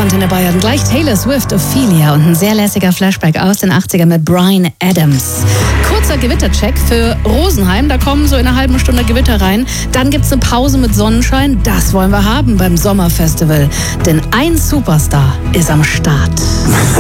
Antenne Bayern. Gleich Taylor Swift, Ophelia und ein sehr lässiger Flashback aus den 80ern mit Bryan Adams. Kurzer Gewittercheck für Rosenheim. Da kommen so in einer halben Stunde Gewitter rein. Dann gibt's eine Pause mit Sonnenschein. Das wollen wir haben beim Sommerfestival. Denn ein Superstar ist am Start.